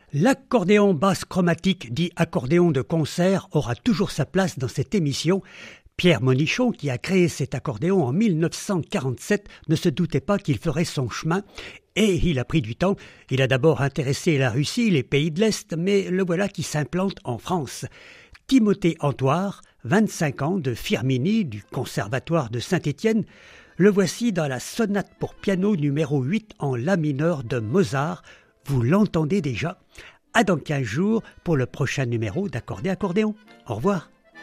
L'accordéon basse chromatique, dit accordéon de concert, aura toujours sa place dans cette émission. Pierre Monichon, qui a créé cet accordéon en 1947, ne se doutait pas qu'il ferait son chemin. Et il a pris du temps. Il a d'abord intéressé la Russie, les pays de l'Est, mais le voilà qui s'implante en France. Timothée Antoire, 25 ans, de Firminy, du Conservatoire de Saint-Étienne, le voici dans la sonate pour piano numéro 8 en la mineur de Mozart. Vous l'entendez déjà. À dans 15 jours pour le prochain numéro d'Accordé Accordéon. Au revoir.